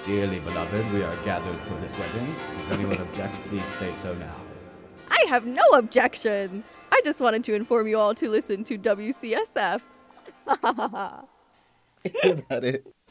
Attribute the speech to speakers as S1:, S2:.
S1: Dearly beloved, we are gathered for this wedding. If anyone objects, please state so now.
S2: I have no objections. I just wanted to inform you all to listen to WCSF.
S3: About it.